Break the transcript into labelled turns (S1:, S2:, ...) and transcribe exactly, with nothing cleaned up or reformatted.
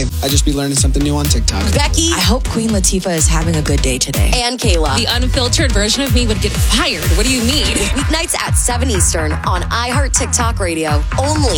S1: day, I'd just be learning something new on TikTok.
S2: Becky.
S3: I hope Queen Latifah is having a good day today.
S2: And Kayla.
S4: The unfiltered version of me would get fired. What do you mean?
S2: Weeknights at seven Eastern on iHeart TikTok Radio. Only